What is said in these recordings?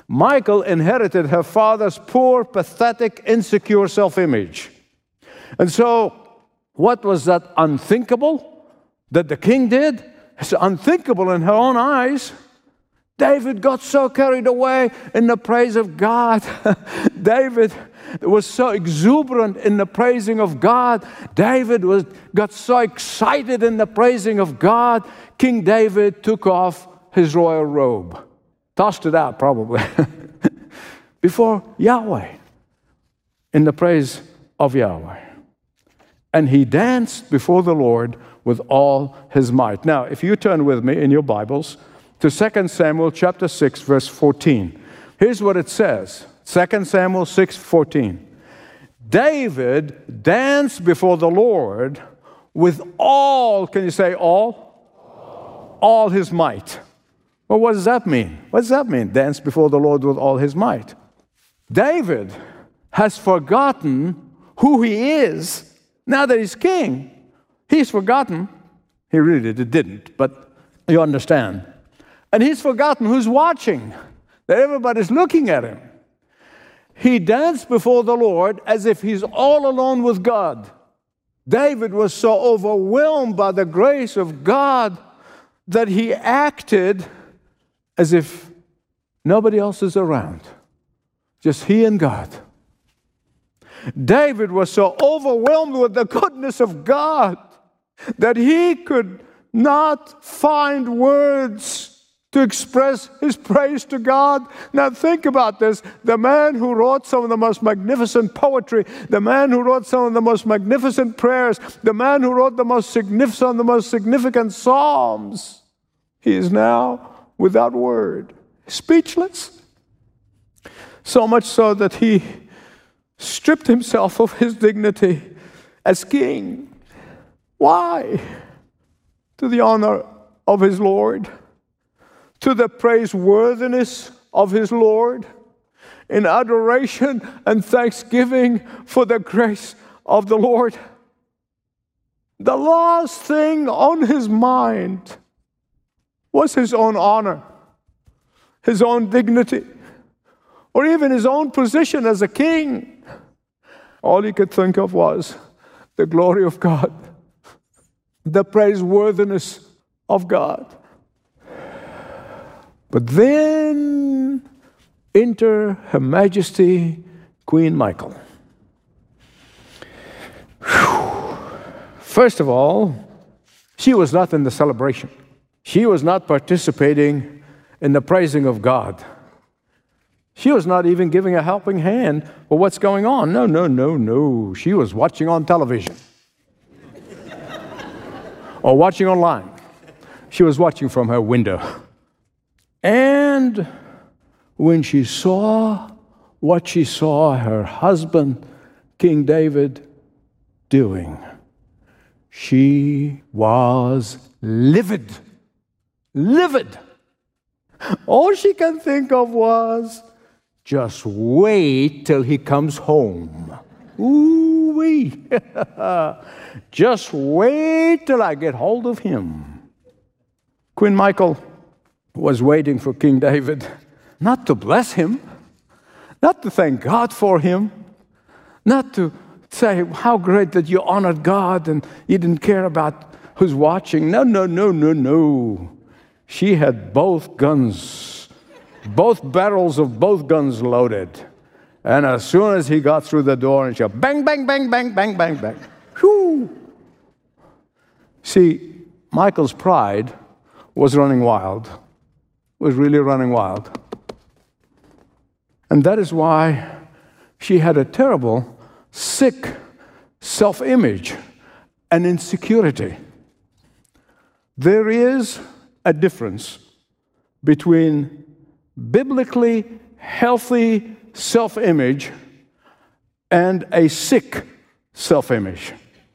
Michal inherited her father's poor, pathetic, insecure self-image. And so, what was that unthinkable that the king did? It's unthinkable in her own eyes. David got so carried away in the praise of God. David was so exuberant in the praising of God. David got so excited in the praising of God. King David took off his royal robe, tossed it out probably, before Yahweh, in the praise of Yahweh. And he danced before the Lord with all his might. Now, if you turn with me in your Bibles to 2 Samuel chapter 6, verse 14. Here's what it says. 2 Samuel 6:14. David danced before the Lord with all, can you say all? All his might. Well, what does that mean? What does that mean, dance before the Lord with all his might? David has forgotten who he is now that he's king. He's forgotten. He really didn't, but you understand. And he's forgotten who's watching, that everybody's looking at him. He danced before the Lord as if he's all alone with God. David was so overwhelmed by the grace of God that he acted as if nobody else is around, just he and God. David was so overwhelmed with the goodness of God that he could not find words to express his praise to God. Now think about this. The man who wrote some of the most magnificent poetry, the man who wrote some of the most magnificent prayers, the man who wrote the most significant psalms, he is now without word, speechless. So much so that he stripped himself of his dignity as king. Why? To the honor of his Lord, to the praiseworthiness of his Lord, in adoration and thanksgiving for the grace of the Lord. The last thing on his mind was his own honor, his own dignity, or even his own position as a king. All he could think of was the glory of God, the praiseworthiness of God. But then enter Her Majesty Queen Michal. First of all, she was not in the celebration. She was not participating in the praising of God. She was not even giving a helping hand for what's going on. No. She was watching on television or watching online. She was watching from her window. And when she saw what she saw her husband, King David, doing, she was livid. Livid. All she can think of was, just wait till he comes home. Ooh-wee. Just wait till I get hold of him. Queen Michal was waiting for King David, not to bless him, not to thank God for him, not to say how great that you honored God and you didn't care about who's watching. No. She had both guns, both barrels of both guns loaded. And as soon as he got through the door, and she went, bang, bang, bang, bang, bang, bang, bang. Whew. See, Michal's pride was running wild, was really running wild. And that is why she had a terrible, sick self-image and insecurity. There is a difference between biblically healthy self-image and a sick self-image.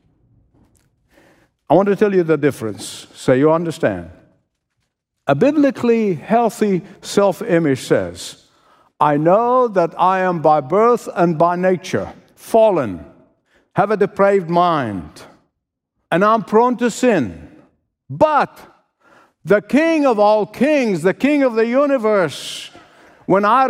I want to tell you the difference so you understand. A biblically healthy self-image says, I know that I am by birth and by nature fallen, have a depraved mind, and I'm prone to sin. But the King of all kings, the King of the universe, when I